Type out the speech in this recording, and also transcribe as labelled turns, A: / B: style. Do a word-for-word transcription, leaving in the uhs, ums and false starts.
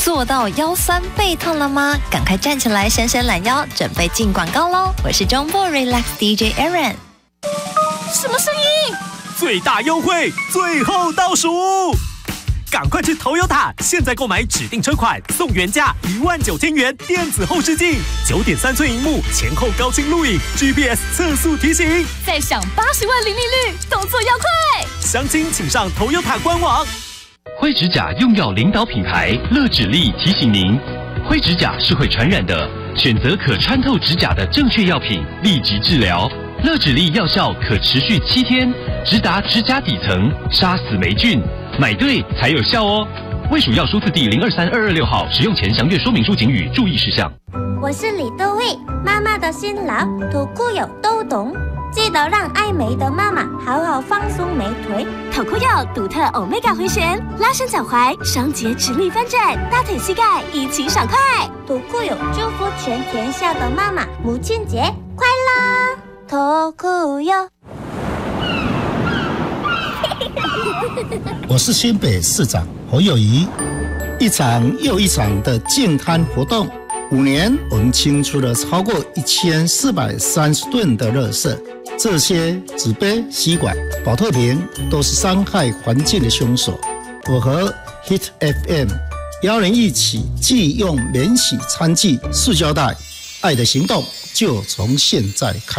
A: 做到腰酸背痛了吗？赶快站起来伸伸懒腰，准备进广告喽！我是中部 Relax D J Aaron。
B: 什么声音？
C: 最大优惠，最后倒数！赶快去 Toyota， 现在购买指定车款送原价一万九千元电子后视镜，九点三寸萤幕，前后高清录影 ，G P S 测速提醒，
B: 再享八十万零利率，动作要快！
C: 详情请上 Toyota 官网。
D: 灰指甲用药领导品牌乐指力提醒您：灰指甲是会传染的，选择可穿透指甲的正确药品，立即治疗。乐指力药效可持续七天，直达指甲底层，杀死霉菌。买对才有效哦！卫署药书字第零二三二二六号，使用前详阅说明书警语，注意事项。
E: 我是李多惠，妈妈的辛劳，土库友都懂。记得让爱美的妈妈好好放松美腿。
B: 土库友独特 Omega 回旋，拉伸脚踝，双节直立翻转，大腿膝盖一起爽快。
E: 土库友祝福全天下的妈妈母亲节快乐！土库友。
F: 我是新北市长侯友宜。一场又一场的净滩活动，五年我们清出了超过一千四百三十吨的垃圾，这些纸杯、吸管、保特瓶都是伤害环境的凶手。我和 Hit F M 邀人一起忌用免洗餐具、塑胶袋，爱的行动就从现在开始。